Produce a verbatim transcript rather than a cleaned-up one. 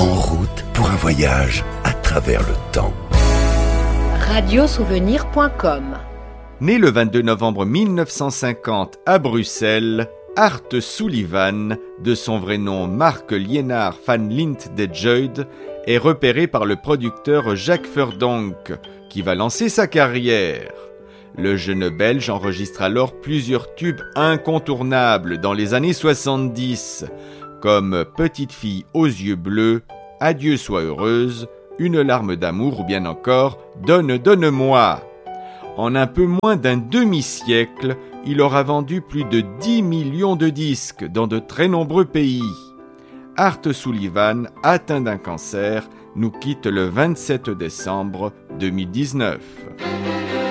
en route pour un voyage à travers le temps. radiosouvenir point com. Né le vingt-deux novembre mille neuf cent cinquante à Bruxelles, Art Sullivan, de son vrai nom Mark Lienard van Lint de Joyd, est repéré par le producteur Jacques Verdonck, qui va lancer sa carrière. Le jeune Belge enregistre alors plusieurs tubes incontournables dans les années soixante-dix, comme Petite fille aux yeux bleus, Adieu sois heureuse, Une larme d'amour ou bien encore Donne, donne-moi. En un peu moins d'un demi-siècle, il aura vendu plus de dix millions de disques dans de très nombreux pays. Art Sullivan, atteint d'un cancer, nous quitte le vingt-sept décembre deux mille dix-neuf.